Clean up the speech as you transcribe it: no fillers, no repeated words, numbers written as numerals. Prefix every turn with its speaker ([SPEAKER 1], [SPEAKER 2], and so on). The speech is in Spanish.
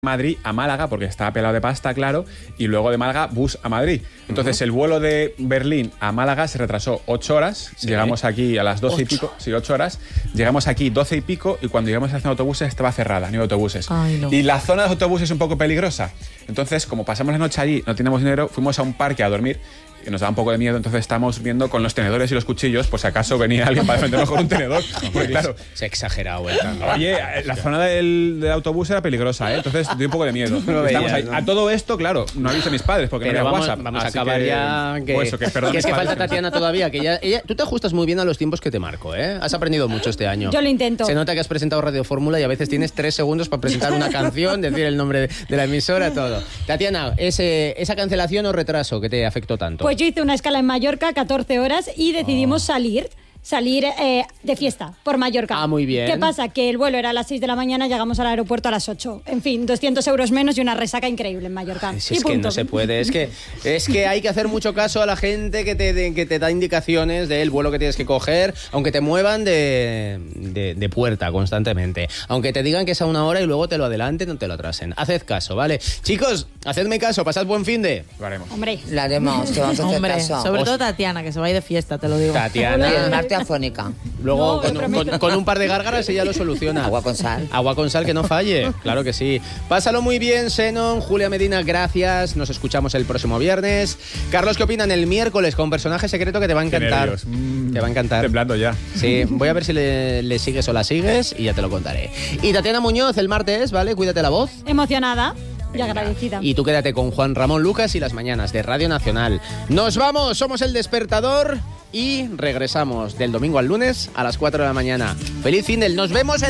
[SPEAKER 1] Madrid a Málaga, porque estaba pelado de pasta, claro, y luego de Málaga bus a Madrid. Entonces el vuelo de Berlín a Málaga se retrasó 8 horas, llegamos aquí a las 12 y pico, 8 horas, llegamos aquí 12 y pico y cuando llegamos a la estación de autobuses estaba cerrada, no hay autobuses.
[SPEAKER 2] Ay, no.
[SPEAKER 1] Y la zona de los autobuses es un poco peligrosa. Entonces, como pasamos la noche allí, no teníamos dinero, fuimos a un parque a dormir. Y nos daba un poco de miedo, entonces estábamos viendo con los tenedores y los cuchillos, por si acaso venía alguien para defendernos con un tenedor. Porque claro,
[SPEAKER 3] se ha exagerado.
[SPEAKER 1] Oye, la zona del autobús era peligrosa, ¿eh? Entonces dio un poco de miedo. Estamos ahí. A todo esto, claro, no aviso a mis padres porque
[SPEAKER 3] pero
[SPEAKER 1] no había
[SPEAKER 3] vamos,
[SPEAKER 1] WhatsApp.
[SPEAKER 3] Vamos a acabar ya. Que es que falta Tatiana todavía. Que ella, tú te ajustas muy bien a los tiempos que te marco, ¿eh? Has aprendido mucho este año.
[SPEAKER 4] Yo lo intento.
[SPEAKER 3] Se nota que has presentado Radio Fórmula y a veces tienes 3 segundos para presentar una canción, decir el nombre de la emisora, todo. Tatiana, esa cancelación o retraso que te afectó tanto.
[SPEAKER 4] Pues yo hice una escala en Mallorca, 14 horas, y decidimos salir de fiesta por Mallorca.
[SPEAKER 3] Ah, muy bien.
[SPEAKER 4] ¿Qué pasa? Que el vuelo era a las 6 de la mañana, llegamos al aeropuerto a las 8. En fin, 200 euros menos y una resaca increíble en Mallorca.
[SPEAKER 3] Es que no se puede. Es que hay que hacer mucho caso a la gente que te da indicaciones del vuelo que tienes que coger, aunque te muevan de puerta constantemente. Aunque te digan que es a 1 hora y luego te lo adelanten o te lo atrasen. Haced caso, ¿vale? Chicos, hacedme caso, pasad buen finde.
[SPEAKER 1] Lo haremos.
[SPEAKER 4] Hombre.
[SPEAKER 5] Lo haremos, te vamos a hacer caso.
[SPEAKER 2] Sobre todo Tatiana, que se va a ir de fiesta, te lo digo.
[SPEAKER 3] Tatiana.
[SPEAKER 5] Afónica.
[SPEAKER 3] Luego
[SPEAKER 4] No,
[SPEAKER 3] con un par de gárgaras ella lo soluciona.
[SPEAKER 5] Agua con sal.
[SPEAKER 3] Agua con sal que no falle, claro que sí. Pásalo muy bien, Xenon. Julia Medina, gracias. Nos escuchamos el próximo viernes. Carlos, ¿qué opinan el miércoles con un personaje secreto que te va a encantar? Te va a encantar.
[SPEAKER 1] Temblando ya.
[SPEAKER 3] Sí, voy a ver si le sigues o la sigues y ya te lo contaré. Y Tatiana Muñoz el martes, ¿vale? Cuídate la voz.
[SPEAKER 4] Emocionada y agradecida.
[SPEAKER 3] Y tú quédate con Juan Ramón Lucas y las mañanas de Radio Nacional. Nos vamos, somos El Despertador y regresamos del domingo al lunes a las 4 de la mañana. ¡Feliz fin del! ¡Nos vemos el